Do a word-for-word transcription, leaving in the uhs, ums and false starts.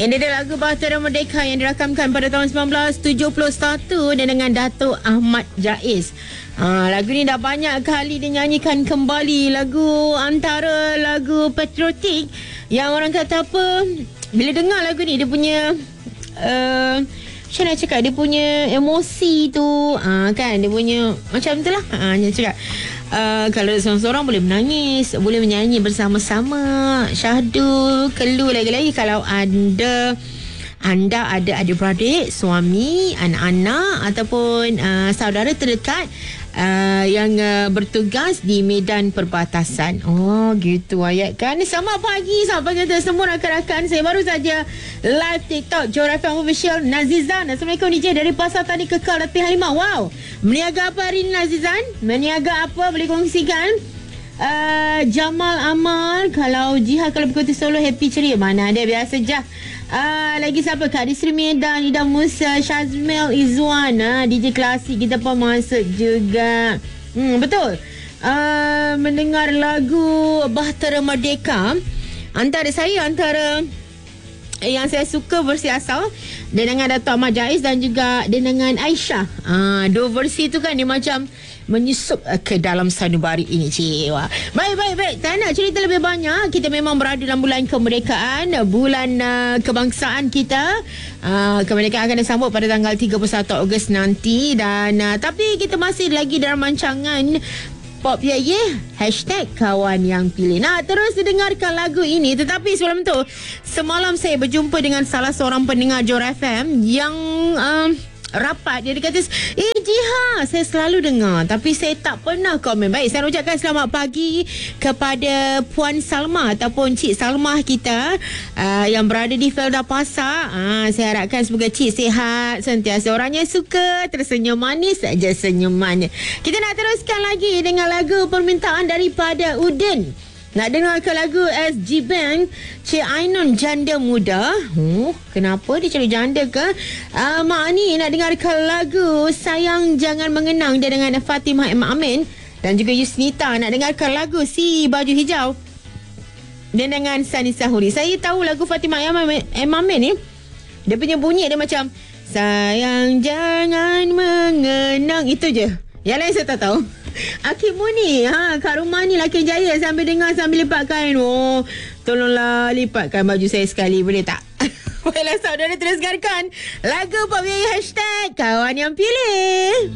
Ini adalah lagu Bahtera Merdeka yang dirakamkan pada tahun sembilan belas tujuh puluh satu dan dengan Dato' Ahmad Jaiz. Ha, lagu ni dah banyak kali dinyanyikan kembali. Lagu antara lagu patriotik yang orang kata apa, bila dengar lagu ni dia punya uh, macam nak cakap, dia punya emosi tu uh, kan, dia punya macam tu lah. Ha, dia cakap Uh, kalau seorang-seorang boleh menangis, boleh menyanyi bersama-sama, syahdu, kelu lagi-lagi kalau anda anda ada adik-beradik, suami, anak-anak ataupun uh, saudara terdekat uh, yang uh, bertugas di medan perbatasan. Oh, gitu ayat kan. Selamat pagi, selamat pagi kepada semua rakan-rakan. Saya baru saja live TikTok Johor F M Official Nazizan. Assalamualaikum D J dari Pasar Tani Kekal Dapih Halimah. Wow, meniaga apa hari ini Nazizan? Meniaga apa, boleh kongsikan? Uh, Jamal Amal, kalau Jihad kalau berkota Solo happy ceria. Mana ada, biasa je. Uh, lagi siapa? Kak Disri Medan, Ida Musa, Shazmel Izzuan, uh, D J klasik kita pun masuk juga. Hmm, betul. Uh, mendengar lagu Bahtera Merdeka, antara saya antara yang saya suka versi asal dia dengan Dato' Ahmad Jaiz dan juga dia dengan Aisyah. Ah, dua versi tu kan dia macam menyusup ke dalam sanubari ini, cik. Wah. Baik, baik, baik. Tak nak cerita lebih banyak. Kita memang berada dalam bulan kemerdekaan, bulan uh, kebangsaan kita. Uh, kemerdekaan akan disambut pada tanggal tiga puluh satu Ogos nanti. Dan uh, tapi kita masih lagi dalam rancangan Pop Ye Ye, hashtag kawan yang pilih. Nah, terus didengarkan lagu ini. Tetapi sebelum tu, semalam saya berjumpa dengan salah seorang pendengar Johor F M yang um, rapat. Dia kata, eh Jihad, saya selalu dengar tapi saya tak pernah komen. Baik, saya ucapkan selamat pagi kepada Puan Salma ataupun Cik Salma kita uh, yang berada di Felda Pasar. uh, Saya harapkan semoga Cik sihat, sentiasa orangnya suka, tersenyum manis saja senyumannya. Kita nak teruskan lagi dengan lagu permintaan daripada Udin. Nak dengar ke lagu S G Band, Cik Ainun Janda Muda. Oh, kenapa dia cari janda ke? Uh, Mak ni nak dengar ke lagu Sayang Jangan Mengenang dia dengan Fatimah M. Amin. Dan juga Yusnita nak dengar ke lagu Si Baju Hijau dia dengan Sani Sahuri. Saya tahu lagu Fatimah M. Amin ni, dia punya bunyi dia macam sayang jangan mengenang, itu je. Yang lain saya tak tahu. Akhil Muni, ha, kat rumah ni Laki Jaya sambil dengar sambil lipat kain. Oh, tolonglah lipatkan baju saya sekali, boleh tak? Baiklah, saudara, teruskan lagu Pop Ye Ye, hashtag kawan yang pilih.